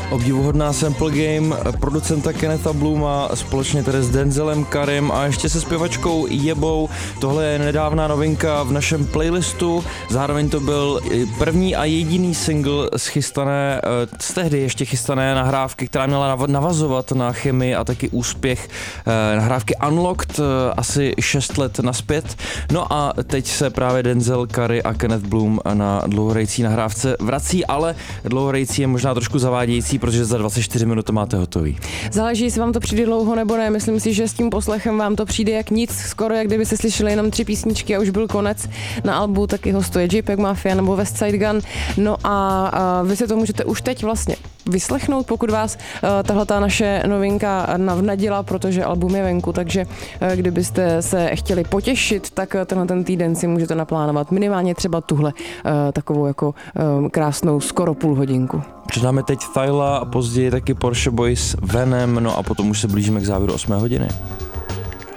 Obdivuhodná Sample Game producenta Kennetha Blooma společně tedy s Denzelem Currym a ještě se zpěvačkou Yebou. Tohle je nedávná novinka v našem playlistu, zároveň to byl první a jediný single z tehdy ještě chystané nahrávky, která měla navazovat na chemii a taky úspěch nahrávky Unlocked asi 6 let nazpět. No a teď se právě Denzel Curry a Kenneth Bloom na dlouhohrajcí nahrávce vrací, ale dlouhohrajcí je možná trošku zavádějící, protože za 24 minut to máte hotový. Záleží, jestli vám to přijde dlouho nebo ne. Myslím si, že s tím poslechem vám to přijde jak nic, skoro jak kdyby se slyšeli jenom 3 písničky a už byl konec. Na albu taky hostuje JPEG Mafia nebo West Side Gun. No a vy si to můžete už teď vlastně vyslechnout, pokud vás tahleta naše novinka navnadila, protože album je venku, takže kdybyste se chtěli potěšit, tak ten týden si můžete naplánovat minimálně třeba tuhle takovou jako krásnou skoro půl hodinku. Přidáme teď Thyla a později taky Porsche Boys Venom, no a potom už se blížíme k závěru 8 hodiny.